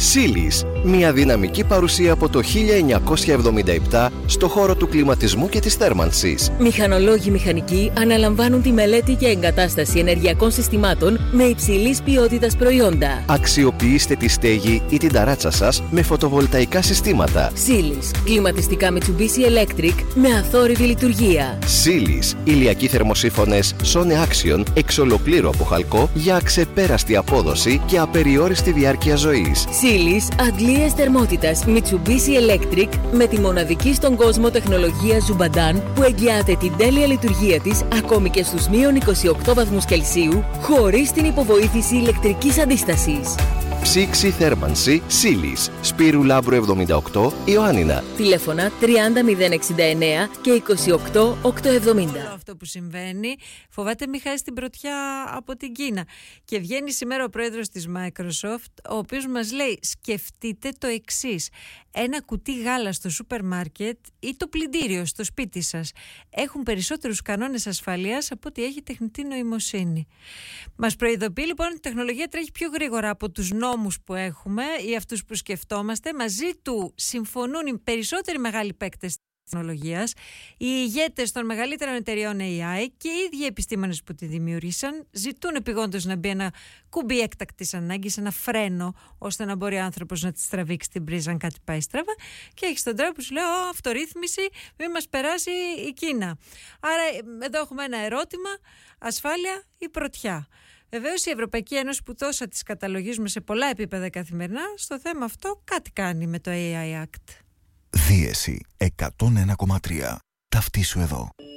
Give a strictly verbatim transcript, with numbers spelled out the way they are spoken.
Sealis, μια δυναμική παρουσία από το χίλια εννιακόσια εβδομήντα επτά στο χώρο του κλιματισμού και της θέρμανσης. Μηχανολόγοι μηχανικοί αναλαμβάνουν τη μελέτη και εγκατάσταση ενεργειακών συστημάτων με υψηλής ποιότητας προϊόντα. Αξιοποιήστε τη στέγη ή την ταράτσα σας με φωτοβολταϊκά συστήματα. Sealis, κλιματιστικά Mitsubishi Electric με αθόρυβη λειτουργία. Sealis, ηλιακοί θερμοσύφωνες Sone Action εξ ολοκλήρου από χαλκό για αξεπέραστη απόδοση και απεριόριστη διάρκεια ζωής. Sealis, αντλίες θερμότητας Mitsubishi Electric με τη μοναδική στον κόσμο τεχνολογία Zubadan που εγγυάται την τέλεια λειτουργία της ακόμη και στους μείον είκοσι οκτώ βαθμούς Κελσίου χωρίς την υποβοήθηση ηλεκτρικής αντίστασης. Ψήξη θέρμανση Sealis, Σπύρου Λάμπρου εβδομήντα οκτώ, Ιωάννινα. Τηλέφωνα τριάντα μηδέν εξήντα εννέα και είκοσι οκτώ οκτακόσια εβδομήντα. Αυτό που συμβαίνει, φοβάται μην χάσει την πρωτιά από την Κίνα. Και βγαίνει σήμερα ο πρόεδρος της Microsoft, ο οποίος μας λέει: σκεφτείτε το εξής. Ένα κουτί γάλα στο σούπερ μάρκετ ή το πλυντήριο στο σπίτι σας έχουν περισσότερους κανόνες ασφαλείας από ό,τι έχει τεχνητή νοημοσύνη. Μας προειδοποιεί λοιπόν ότι η τεχνολογία τρέχει πιο γρήγορα από τους νόμους που έχουμε ή αυτούς που σκεφτόμαστε. Μαζί του συμφωνούν οι περισσότεροι μεγάλοι παίκτες τεχνολογίας, οι ηγέτες των μεγαλύτερων εταιριών έι άι και οι ίδιοι επιστήμονες που τη δημιούργησαν ζητούν επειγόντως να μπει ένα κουμπί έκτακτης ανάγκης, ένα φρένο, ώστε να μπορεί ο άνθρωπος να τη τραβήξει την πρίζα αν κάτι πάει στραβά. Και έχει τον τρόπο που σου λέει: Ω, αυτορύθμιση, μην μας περάσει η Κίνα. Άρα, εδώ έχουμε ένα ερώτημα: ασφάλεια ή πρωτιά. Βεβαίως η Ευρωπαϊκή Ένωση που τόσα τις καταλογίζουμε σε πολλά επίπεδα καθημερινά, στο θέμα αυτό κάτι κάνει με το έι άι Act. Δίεση εκατόν ένα κόμμα τρία. Ταυτίσου εδώ.